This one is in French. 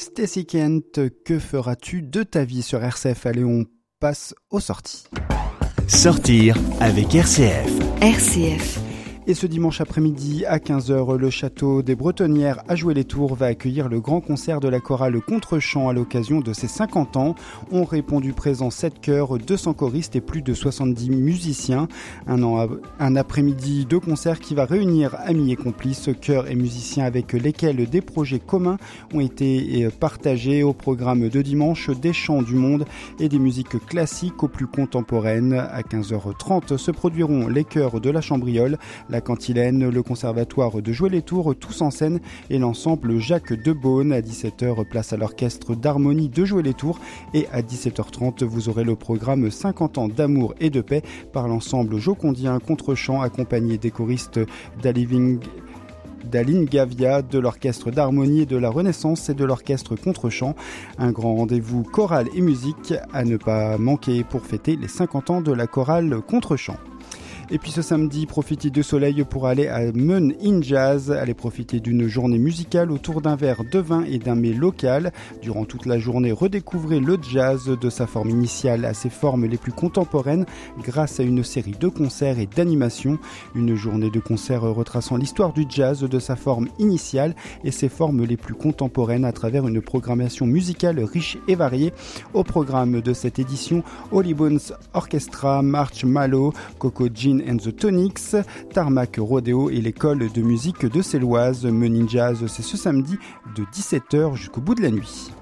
Stacey Kent, que feras-tu de ta vie sur RCF? Allez, on passe aux sorties. Sortir avec RCF. RCF. Et ce dimanche après-midi à 15h, le château des Bretonnières à Joué-les-Tours va accueillir le grand concert de la chorale Contre-Champ à l'occasion de ses 50 ans. Ont répondu présents 7 chœurs, 200 choristes et plus de 70 musiciens. Un après-midi de concert qui va réunir amis et complices, chœurs et musiciens avec lesquels des projets communs ont été partagés. Au programme de dimanche, des chants du monde et des musiques classiques aux plus contemporaines. À 15h30 se produiront les chœurs de la Chambriole, la Cantilène, le conservatoire de Joué-les-Tours, tous en scène, et l'ensemble Jacques de Beaune. À 17h, place à l'orchestre d'harmonie de Joué-les-Tours, et à 17h30, vous aurez le programme 50 ans d'amour et de paix par l'ensemble jocondien Contre-Champ, accompagné des choristes d'Aline Gavia, de l'orchestre d'harmonie et de la Renaissance et de l'orchestre Contre-Champ. Un grand rendez-vous chorale et musique à ne pas manquer pour fêter les 50 ans de la chorale Contre-Champ. Et puis ce samedi, profitez du soleil pour aller à Meun in Jazz. Allez profiter d'une journée musicale autour d'un verre de vin et d'un mets local. Durant toute la journée, redécouvrez le jazz de sa forme initiale à ses formes les plus contemporaines grâce à une série de concerts et d'animations. Une journée de concerts retraçant l'histoire du jazz de sa forme initiale et ses formes les plus contemporaines à travers une programmation musicale riche et variée. Au programme de cette édition, Holly Bones Orchestra, Marshmallow, Coco Jean and the Tonics, Tarmac Rodeo et l'école de musique de Céloise. Meun in Jazz, c'est ce samedi de 17h jusqu'au bout de la nuit.